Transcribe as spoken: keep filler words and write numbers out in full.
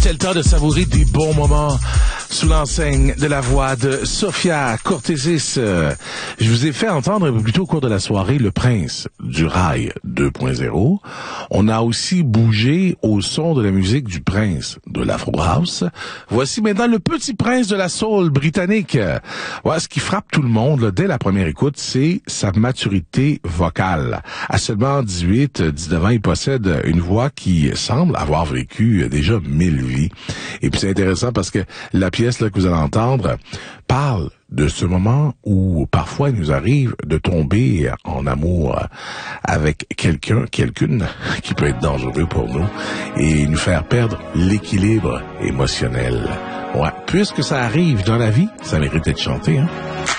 C'est le temps de savourer des bons moments sous l'enseigne de la voix de Sophia Cortésis. Je vous ai fait entendre un peu plus tôt au cours de la soirée Le Prince du Rail deux point zéro. On a aussi bougé au son de la musique du Prince de l'Afro House. Voici maintenant le Petit Prince de la Soul britannique. Ouais, ce qui frappe tout le monde là, dès la première écoute, c'est sa maturité vocale. À seulement dix-huit, dix-neuf ans, il possède une voix qui semble avoir vécu déjà mille vies. Et puis c'est intéressant parce que la pièce là, que vous allez entendre parle de ce moment où parfois il nous arrive de tomber en amour avec quelqu'un, quelqu'une qui peut être dangereux pour nous et nous faire perdre l'équilibre émotionnel. Ouais, puisque ça arrive dans la vie, ça mérite d'être chanté, hein.